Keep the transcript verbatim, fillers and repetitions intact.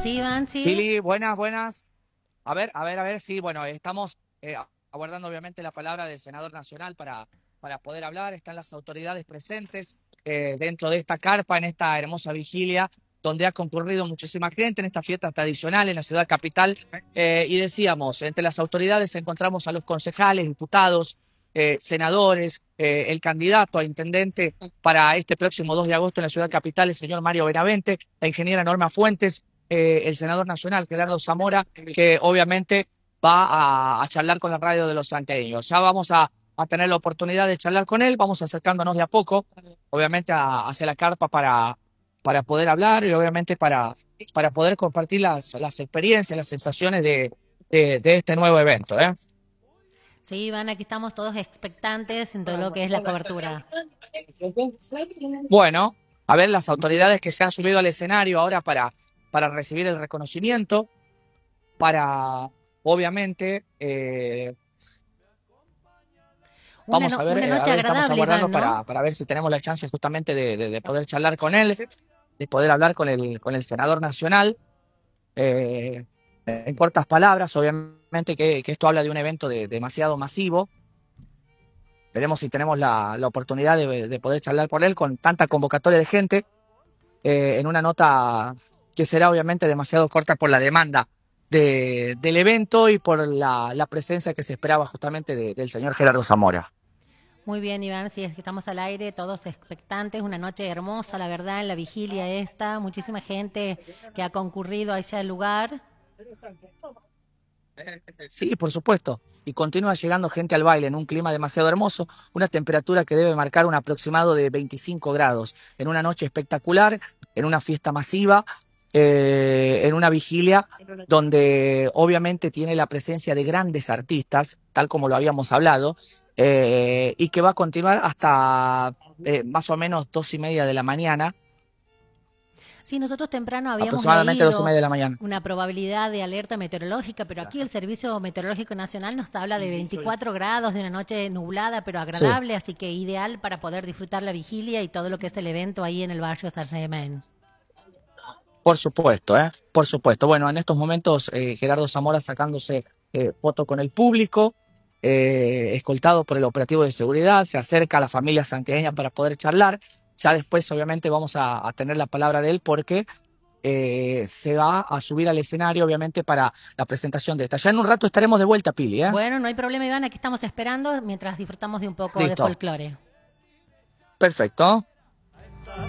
Sí, Iván, sí. Pili, buenas, buenas. A ver, a ver, a ver, sí, bueno, estamos eh, aguardando obviamente la palabra del senador nacional para, para poder hablar. Están las autoridades presentes eh, dentro de esta carpa, en esta hermosa vigilia, donde ha concurrido muchísima gente en esta fiesta tradicional en la ciudad capital. Eh, y decíamos, entre las autoridades encontramos a los concejales, diputados, eh, senadores, eh, el candidato a intendente para este próximo dos de agosto en la ciudad capital, el señor Mario Benavente, la ingeniera Norma Fuentes, eh, el senador nacional, Gerardo Zamora, que obviamente va a, a charlar con la radio de los santiagueños. Ya vamos a, a tener la oportunidad de charlar con él, vamos acercándonos de a poco, obviamente a, hacia la carpa para, para poder hablar y obviamente para, para poder compartir las, las experiencias, las sensaciones de, de, de este nuevo evento, ¿eh? Sí, Iván, aquí estamos todos expectantes en todo lo que es la cobertura. Bueno, a ver las autoridades que se han subido al escenario ahora para, para recibir el reconocimiento, para, obviamente, eh, Una, vamos no- a ver, una eh, a noche ver, estamos agradable, aguardando Iván, ¿no? para, para ver si tenemos la chance justamente de, de, de poder charlar con él, de poder hablar con el, con el senador nacional. Eh, en cortas palabras, obviamente que, que esto habla de un evento de, demasiado masivo. Veremos si tenemos la, la oportunidad de, de poder charlar con él con tanta convocatoria de gente, eh, en una nota que será obviamente demasiado corta por la demanda de, del evento y por la, la presencia que se esperaba justamente de, del señor Gerardo Zamora. Muy bien, Iván, sí, es que estamos al aire, todos expectantes, una noche hermosa, la verdad, en la vigilia esta, muchísima gente que ha concurrido a ese lugar. Sí, por supuesto. Y continúa llegando gente al baile en un clima demasiado hermoso, una temperatura que debe marcar un aproximado de veinticinco grados, en una noche espectacular, en una fiesta masiva, eh, en una vigilia donde obviamente tiene la presencia de grandes artistas, tal como lo habíamos hablado, eh, y que va a continuar hasta eh, más o menos dos y media de la mañana, Sí, nosotros temprano habíamos aproximadamente dos y leído media de la mañana. una probabilidad de alerta meteorológica, pero aquí el Servicio Meteorológico Nacional nos habla de veinticuatro grados, de una noche nublada pero Sí. agradable, así que ideal para poder disfrutar la vigilia y todo lo que es el evento ahí en el barrio San Germain. Por supuesto, ¿eh? Por supuesto. Bueno, en estos momentos eh, Gerardo Zamora sacándose eh, foto con el público, eh, escoltado por el operativo de seguridad, se acerca a la familia santiagueña para poder charlar. Ya después, obviamente, vamos a, a tener la palabra de él porque eh, se va a subir al escenario, obviamente, para la presentación de esta. Ya en un rato estaremos de vuelta, Pili, ¿eh? Bueno, no hay problema, Iván, aquí estamos esperando mientras disfrutamos de un poco de Listo. folclore. Perfecto.